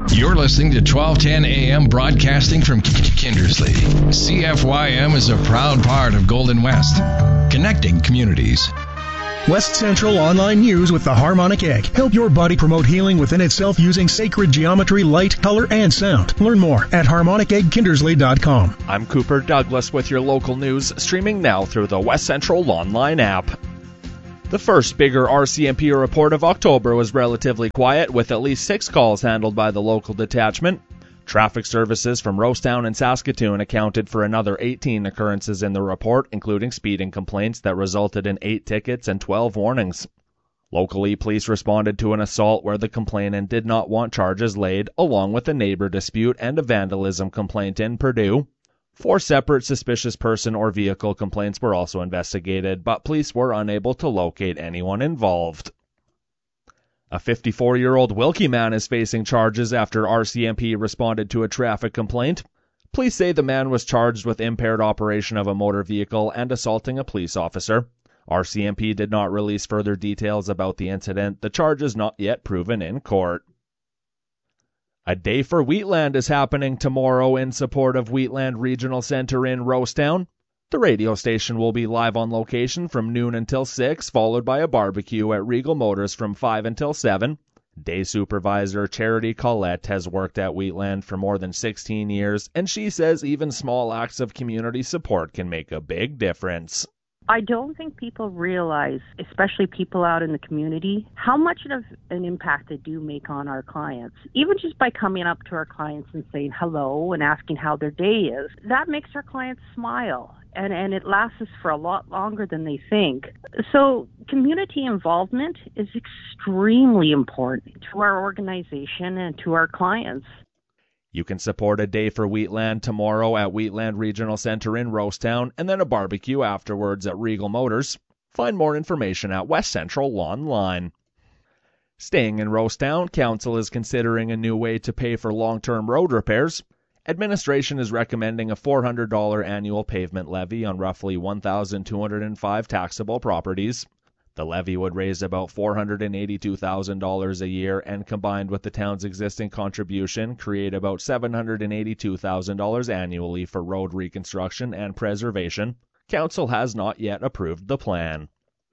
You're listening to 1210 AM broadcasting from Kindersley. CFYM is a proud part of Golden West, connecting communities. West Central Online News with the Harmonic Egg. Help your body promote healing within itself using sacred geometry, light, color, and sound. Learn more at harmoniceggkindersley.com. I'm Cooper Douglas with your local news, streaming now through the West Central Online app. The first bigger RCMP report of October was relatively quiet, with at least 6 calls handled by the local detachment. Traffic services from Rosetown and Saskatoon accounted for another 18 occurrences in the report, including speeding complaints that resulted in 8 tickets and 12 warnings. Locally, police responded to an assault where the complainant did not want charges laid, along with a neighbor dispute and a vandalism complaint in Purdue. 4 separate suspicious person or vehicle complaints were also investigated, but police were unable to locate anyone involved. A 54-year-old Wilkie man is facing charges after RCMP responded to a traffic complaint. Police say the man was charged with impaired operation of a motor vehicle and assaulting a police officer. RCMP did not release further details about the incident. The charge is not yet proven in court. A Day for Wheatland is happening tomorrow in support of Wheatland Regional Centre in Rosetown. The radio station will be live on location from noon until 6, followed by a barbecue at Regal Motors from 5 until 7. Day Supervisor Charity Collette has worked at Wheatland for more than 16 years, and she says even small acts of community support can make a big difference. I don't think people realize, especially people out in the community, how much of an impact they do make on our clients. Even just by coming up to our clients and saying hello and asking how their day is, that makes our clients smile. And it lasts us for a lot longer than they think. So community involvement is extremely important to our organization and to our clients. You can support A Day for Wheatland tomorrow at Wheatland Regional Centre in Rosetown, and then a barbecue afterwards at Regal Motors. Find more information at West Central Online. Staying in Rosetown, Council is considering a new way to pay for long-term road repairs. Administration is recommending a $400 annual pavement levy on roughly 1,205 taxable properties. The levy would raise about $482,000 a year, and combined with the town's existing contribution, create about $782,000 annually for road reconstruction and preservation. Council has not yet approved the plan.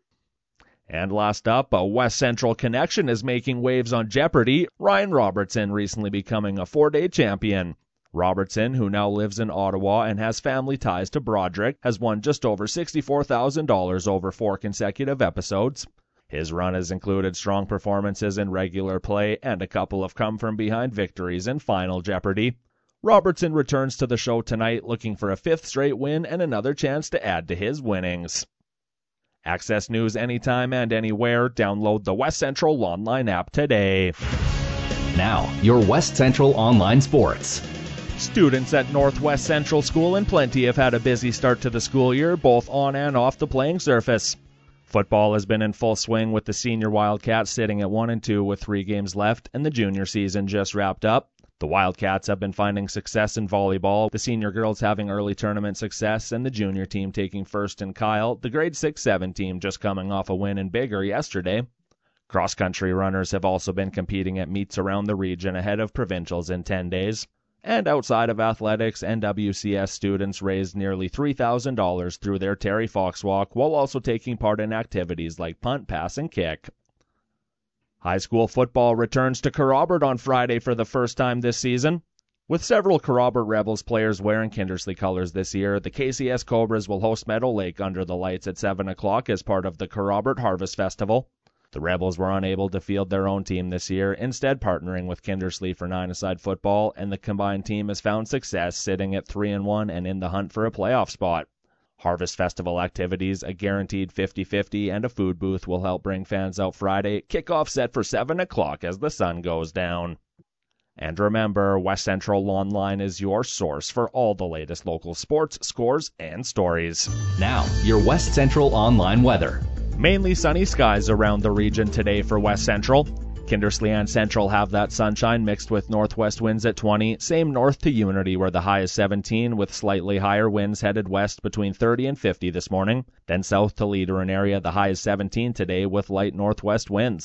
And last up, a West Central connection is making waves on Jeopardy! Ryan Robertson recently becoming a 4-day champion. Robertson, who now lives in Ottawa and has family ties to Broderick, has won just over $64,000 over 4 consecutive episodes. His run has included strong performances in regular play and a couple of come-from-behind victories in Final Jeopardy! Robertson returns to the show tonight looking for a 5th straight win and another chance to add to his winnings. Access news anytime and anywhere. Download the West Central Online app today. Now, your West Central Online Sports. Students at Northwest Central School in Plenty have had a busy start to the school year, both on and off the playing surface. Football has been in full swing with the senior Wildcats sitting at 1-2 with 3 games left, and the junior season just wrapped up. The Wildcats have been finding success in volleyball, the senior girls having early tournament success, and the junior team taking first in Kyle, the grade 6-7 team just coming off a win in Biggar yesterday. Cross-country runners have also been competing at meets around the region ahead of provincials in 10 days. And outside of athletics, NWCS students raised nearly $3,000 through their Terry Fox Walk, while also taking part in activities like punt, pass, and kick. High school football returns to Kerrobert on Friday for the first time this season. With several Kerrobert Rebels players wearing Kindersley colors this year, the KCS Cobras will host Meadow Lake under the lights at 7 o'clock as part of the Kerrobert Harvest Festival. The Rebels were unable to field their own team this year, instead partnering with Kindersley for 9-a-side football, and the combined team has found success, sitting at 3-1 and in the hunt for a playoff spot. Harvest Festival activities, a guaranteed 50-50, and a food booth will help bring fans out Friday. Kickoff set for 7 o'clock as the sun goes down. And remember, West Central Online is your source for all the latest local sports, scores, and stories. Now, your West Central Online weather. Mainly sunny skies around the region today for West Central. Kindersley and Central have that sunshine mixed with northwest winds at 20. Same north to Unity where the high is 17 with slightly higher winds headed west between 30 and 50 this morning. Then south to Leader and area the high is 17 today with light northwest winds.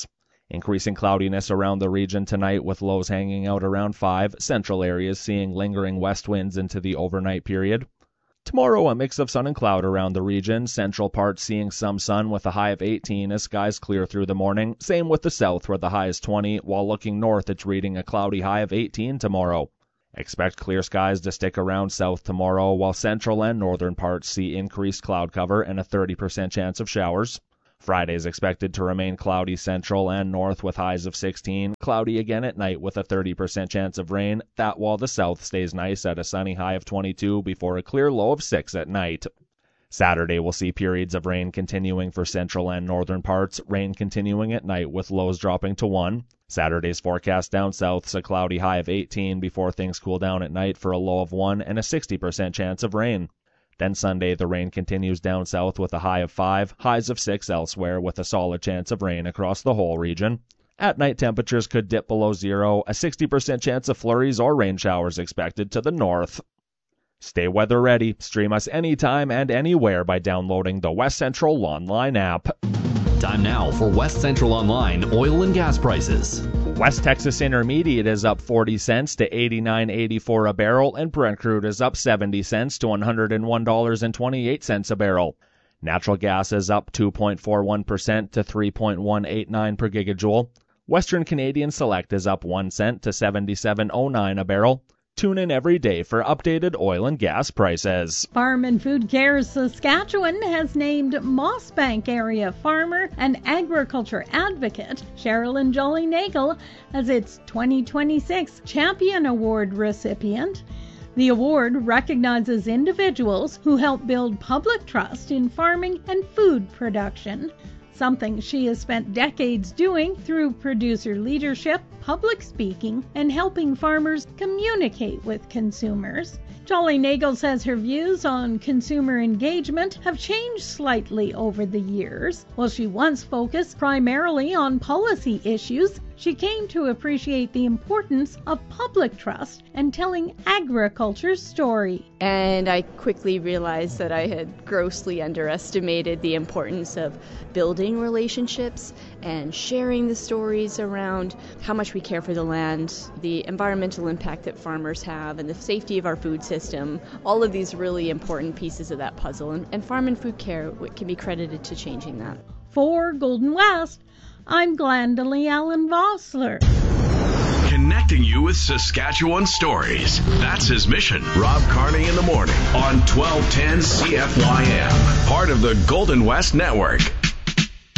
Increasing cloudiness around the region tonight with lows hanging out around 5, central areas seeing lingering west winds into the overnight period. Tomorrow, a mix of sun and cloud around the region, central parts seeing some sun with a high of 18 as skies clear through the morning. Same with the south where the high is 20, while looking north it's reading a cloudy high of 18 tomorrow. Expect clear skies to stick around south tomorrow, while central and northern parts see increased cloud cover and a 30% chance of showers. Friday is expected to remain cloudy central and north with highs of 16, cloudy again at night with a 30% chance of rain, that while the south stays nice at a sunny high of 22 before a clear low of 6 at night. Saturday will see periods of rain continuing for central and northern parts, rain continuing at night with lows dropping to 1. Saturday's forecast down south's a cloudy high of 18 before things cool down at night for a low of 1 and a 60% chance of rain. Then Sunday, the rain continues down south with a high of 5, highs of 6 elsewhere with a solid chance of rain across the whole region. At night, temperatures could dip below 0, a 60% chance of flurries or rain showers expected to the north. Stay weather ready. Stream us anytime and anywhere by downloading the West Central Online app. Time now for West Central Online oil and gas prices. West Texas Intermediate is up 40 cents to $89.84 a barrel, and Brent crude is up 70 cents to $101.28 a barrel. Natural gas is up 2.41% to $3.189 per gigajoule. Western Canadian Select is up 1 cent to $77.09 a barrel. Tune in every day for updated oil and gas prices. Farm and Food Care Saskatchewan has named Mossbank area farmer and agriculture advocate Sherilyn Jolly-Nagel as its 2026 Champion Award recipient. The award recognizes individuals who help build public trust in farming and food production, something she has spent decades doing through producer leadership, public speaking, and helping farmers communicate with consumers. Jolly-Nagel says her views on consumer engagement have changed slightly over the years. While she once focused primarily on policy issues, she came to appreciate the importance of public trust and telling agriculture's story. And I quickly realized that I had grossly underestimated the importance of building relationships and sharing the stories around how much we care for the land, the environmental impact that farmers have, and the safety of our food system. All of these really important pieces of that puzzle. And Farm and Food Care can be credited to changing that. For Golden West, I'm Glendalee Allen Vossler. Connecting you with Saskatchewan stories. That's his mission. Rob Carney in the morning on 1210 CFYM. Part of the Golden West Network.